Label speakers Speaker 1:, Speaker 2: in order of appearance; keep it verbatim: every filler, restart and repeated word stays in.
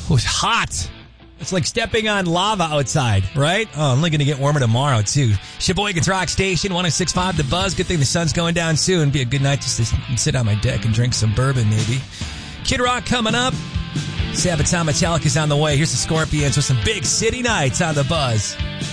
Speaker 1: It was hot. It's like stepping on lava outside, right? Oh, only going to get warmer tomorrow, too. Sheboygan's Rock Station, one oh six point five The Buzz. Good thing the sun's going down soon. Be a good night just to sit on my deck and drink some bourbon, maybe. Kid Rock coming up. Sabaton Metallica's on the way. Here's the Scorpions with some Big City Nights on The Buzz.